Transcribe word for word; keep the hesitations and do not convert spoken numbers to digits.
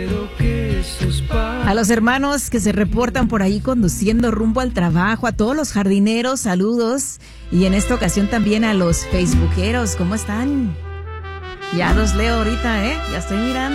A los hermanos que se reportan por ahí conduciendo rumbo al trabajo, a todos los jardineros, saludos. Y en esta ocasión también a los facebookeros, ¿cómo están? Ya los leo ahorita, ¿eh? Ya estoy mirando.